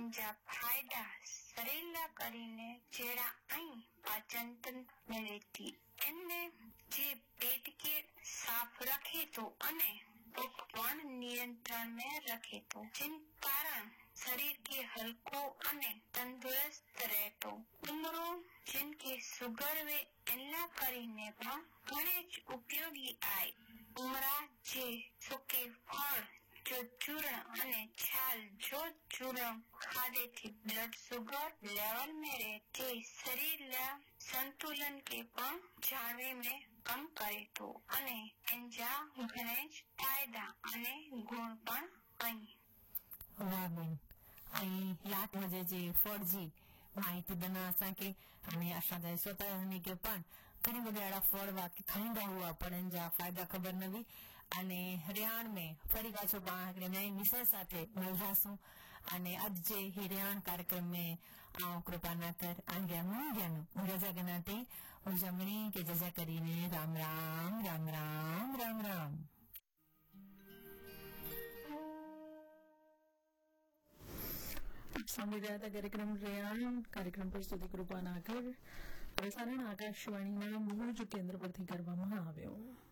એના ફાયદા શરીરના કરીને જેડા અહીં પાચન તંત્ર રહેતી એને જે पेट के साफ रखे तो अने भूख नियंत्रण में रखे तो जिन कारण शरीर के हल्को अने तंदुरुस्त रहतो उमरो जिनके शुगर वे एना करीने पण घणे ज उपयोगी आए उमरा जे सूके फल जो चूर्ण अने छाल जो चूर्ण खादे थी ब्लड शुगर लेवल में रहते शरीर संतुलन के पण जाणवे में कम करे तो अने एंजा घणे ज फायदा अने गुण पण अहीं वाह बेन अहीं लाट मजे जे फळजी माहिती देना असांखे अने असां जे श्रोताओं के पण घणी बधी अड़ा फळ वाके खाईंदा हुआ पण एना फायदा खबर न हुई अने हरियाण में फरी पाछो पाण हिकिड़े नए विषय साथे मिलंदासूं अने अज जे हरियाण कार्यक्रम में आओ कृपानाकर आंग्यानु रजा गनाती હું જમણી કે જજા કરીને રામ રામ રામ રામ રામ રામ। સાંભળી રહ્યા હતા કાર્યક્રમ રેયાણ કાર્યક્રમ પ્રસ્તુતિ કૃપાનાકર પ્રસારણ આકાશવાણીના ભુજ કેન્દ્ર પરથી કરવામાં આવ્યો।